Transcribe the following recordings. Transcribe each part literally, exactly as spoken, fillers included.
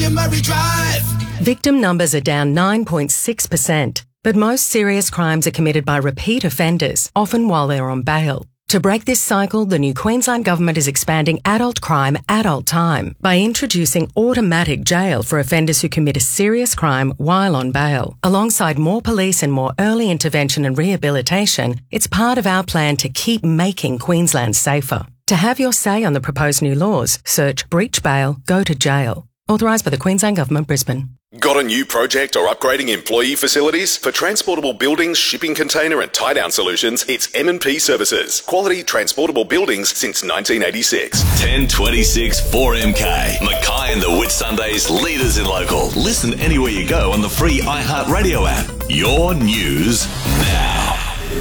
William Murray Drive. Victim numbers are down nine point six percent, but most serious crimes are committed by repeat offenders, often while they're on bail. To break this cycle, the new Queensland Government is expanding adult crime, adult time by introducing automatic jail for offenders who commit a serious crime while on bail. Alongside more police and more early intervention and rehabilitation, it's part of our plan to keep making Queensland safer. To have your say on the proposed new laws, search Breach Bail, Go to Jail. Authorised by the Queensland Government, Brisbane. Got a new project or upgrading employee facilities? For transportable buildings, shipping container and tie-down solutions, it's M and P Services. Quality transportable buildings since nineteen eighty-six. ten twenty-six four M K. Mackay and the Whitsundays, leaders in local. Listen anywhere you go on the free iHeartRadio app. Your news now.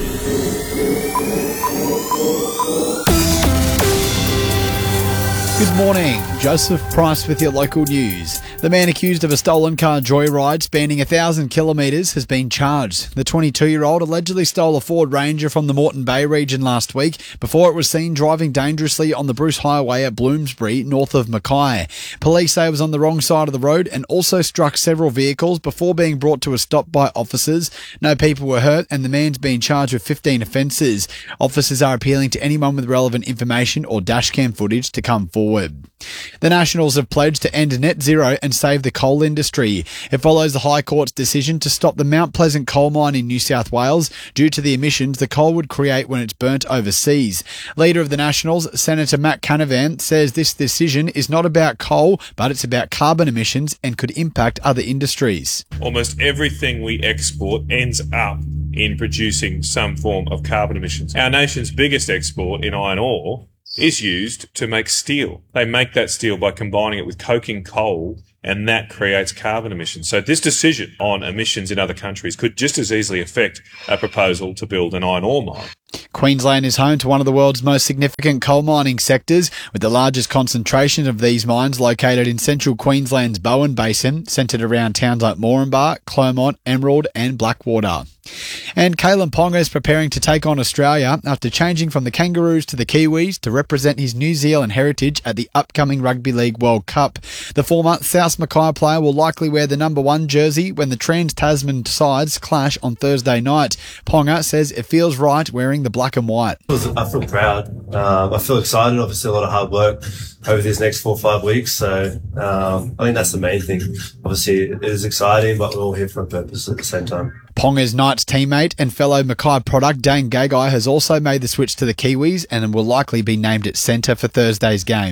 Good morning, Joseph Price with your local news. The man accused of a stolen car joyride spanning a thousand kilometres has been charged. The twenty-two-year-old allegedly stole a Ford Ranger from the Moreton Bay region last week before it was seen driving dangerously on the Bruce Highway at Bloomsbury, north of Mackay. Police say it was on the wrong side of the road and also struck several vehicles before being brought to a stop by officers. No people were hurt and the man's been charged with fifteen offences. Officers are appealing to anyone with relevant information or dashcam footage to come forward. The Nationals have pledged to end net zero and save the coal industry. It follows the High Court's decision to stop the Mount Pleasant coal mine in New South Wales due to the emissions the coal would create when it's burnt overseas. Leader of the Nationals, Senator Matt Canavan, says this decision is not about coal, but it's about carbon emissions and could impact other industries. Almost everything we export ends up in producing some form of carbon emissions. Our nation's biggest export in iron ore is used to make steel. They make that steel by combining it with coking coal, and that creates carbon emissions. So this decision on emissions in other countries could just as easily affect a proposal to build an iron ore mine. Queensland is home to one of the world's most significant coal mining sectors, with the largest concentration of these mines located in central Queensland's Bowen Basin, centred around towns like Moranbah, Clermont, Emerald and Blackwater. And Kalyn Ponga is preparing to take on Australia after changing from the Kangaroos to the Kiwis to represent his New Zealand heritage at the upcoming Rugby League World Cup. The former South Mackay player will likely wear the number one jersey when the Trans-Tasman sides clash on Thursday night. Ponga says it feels right wearing the black and white. I feel proud. Um, I feel excited. Obviously, a lot of hard work over these next four or five weeks. So um, I think that's the main thing. Obviously, it is exciting, but we're all here for a purpose at the same time. Ponga's Knights teammate and fellow Mackay product Dane Gagai has also made the switch to the Kiwis and will likely be named at centre for Thursday's game.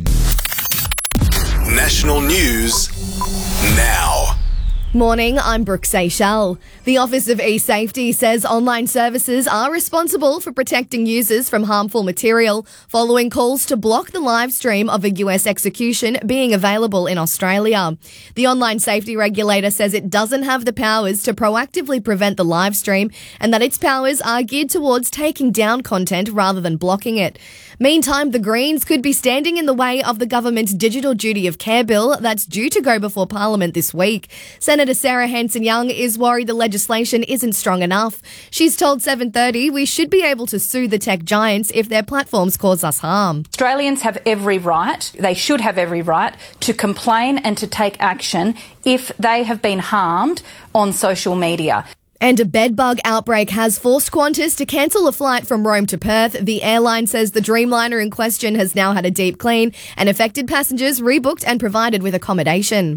National news now. Morning, I'm Brooke Seychelles. The Office of eSafety says online services are responsible for protecting users from harmful material following calls to block the live stream of a U S execution being available in Australia. The online safety regulator says it doesn't have the powers to proactively prevent the live stream and that its powers are geared towards taking down content rather than blocking it. Meantime, the Greens could be standing in the way of the government's Digital Duty of Care bill that's due to go before Parliament this week. Senator Sarah Hanson-Young is worried the legislation isn't strong enough. She's told seven thirty we should be able to sue the tech giants if their platforms cause us harm. Australians have every right, they should have every right, to complain and to take action if they have been harmed on social media. And a bedbug outbreak has forced Qantas to cancel a flight from Rome to Perth. The airline says the Dreamliner in question has now had a deep clean and affected passengers rebooked and provided with accommodation.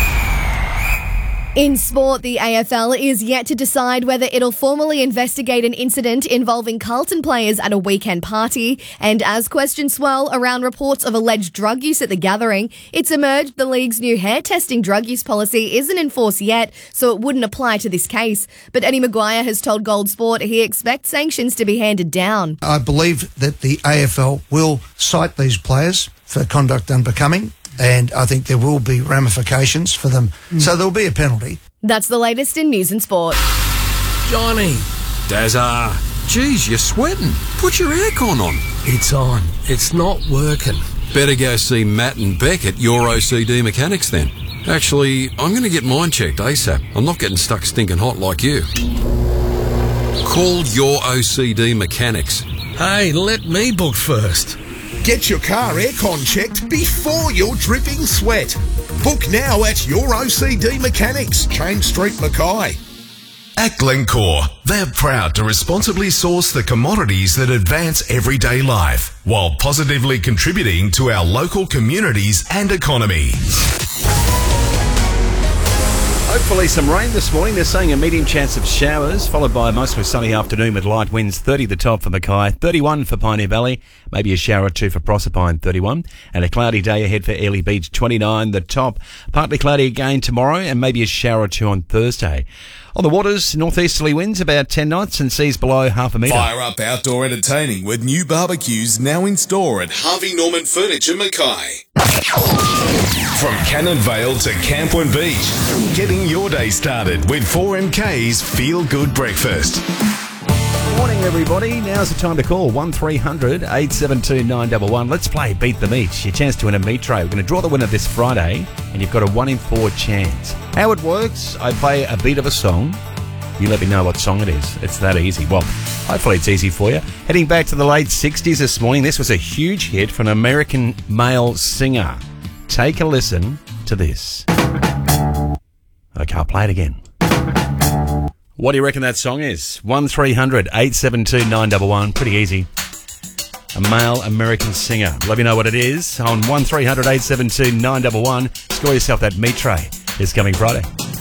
In sport, the A F L is yet to decide whether it'll formally investigate an incident involving Carlton players at a weekend party. And as questions swirl around reports of alleged drug use at the gathering, it's emerged the league's new hair testing drug use policy isn't in force yet, so it wouldn't apply to this case. But Eddie Maguire has told Gold Sport he expects sanctions to be handed down. I believe that the A F L will cite these players for conduct unbecoming, and I think there will be ramifications for them. Mm. So there'll be a penalty. That's the latest in news and sport. Johnny, Dazza, geez, you're sweating. Put your aircon on. It's on. It's not working. Better go see Matt and Beck at Your O C D Mechanics then. Actually, I'm going to get mine checked ASAP. I'm not getting stuck stinking hot like you. Call Your O C D Mechanics. Hey, let me book first. Get your car aircon checked before you're dripping sweat. Book now at Your O C D Mechanics, Change Street, Mackay. At Glencore, they're proud to responsibly source the commodities that advance everyday life while positively contributing to our local communities and economy. Hopefully some rain this morning. They're saying a medium chance of showers, followed by a mostly sunny afternoon with light winds. thirty the top for Mackay, thirty-one for Pioneer Valley, maybe a shower or two for Proserpine, thirty-one. And a cloudy day ahead for Airlie Beach, twenty-nine the top. Partly cloudy again tomorrow and maybe a shower or two on Thursday. On the waters, northeasterly winds about ten knots and seas below half a metre. Fire up outdoor entertaining with new barbecues now in store at Harvey Norman Furniture Mackay. From Cannon Vale to Camplin Beach, getting your day started with four M K's Feel Good Breakfast. Morning, everybody. Now's the time to call one three hundred eight seven two nine one one. Let's play Beat the Meat. Your chance to win a meat tray. We're going to draw the winner this Friday, and you've got a one in four chance. How it works, I play a beat of a song. You let me know what song it is. It's that easy. Well, hopefully it's easy for you. Heading back to the late sixties this morning, this was a huge hit for an American male singer. Take a listen to this. Okay, I'll play it again. What do you reckon that song is? one three hundred eight seven two nine one one. Pretty easy. A male American singer. Let me know what it is on one three hundred eight seven two nine one one. Score yourself that meat tray. It's coming Friday.